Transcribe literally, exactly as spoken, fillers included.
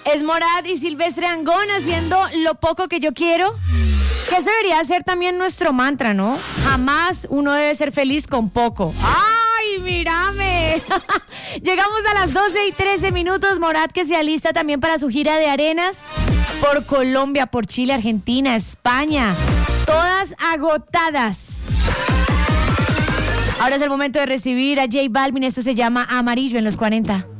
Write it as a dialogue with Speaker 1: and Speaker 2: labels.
Speaker 1: Es Morat y Silvestre Dangond haciendo Lo poco que yo quiero. Que eso debería ser también nuestro mantra, ¿no? Jamás uno debe ser feliz con poco. ¡Ay, mírame! Llegamos a las doce y trece minutos. Morat que se alista también para su gira de arenas por Colombia, por Chile, Argentina, España. Todas agotadas. Ahora es el momento de recibir a J Balvin. Esto se llama Amarillo en los cuarenta.